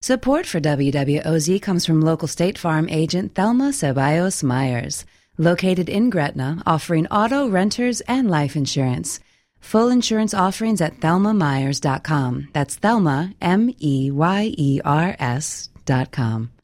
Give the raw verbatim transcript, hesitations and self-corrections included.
Support for W W O Z comes from local State Farm agent Thelma Ceballos Myers, located in Gretna, offering auto, renters, and life insurance. Full insurance offerings at thelma myers dot com. That's Thelma, M E Y E R S dot com.